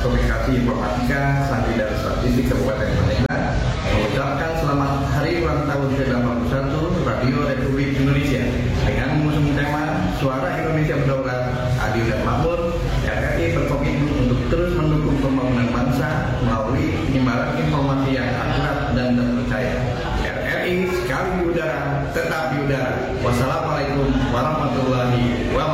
Komunikasi Informatika, Sandi dan Statistik Kabupaten Pandeglang mengucapkan selamat hari ulang tahun ke-81 Radio Republik Indonesia dengan mengusung tema Suara Indonesia Berdaulat, Adil dan Makmur. RRI berkomitmen untuk terus mendukung pembangunan bangsa melalui penyebaran informasi yang akurat dan terpercaya. RRI sekali di udara, tetap di udara. Wassalamualaikum warahmatullahi wabarakatuh.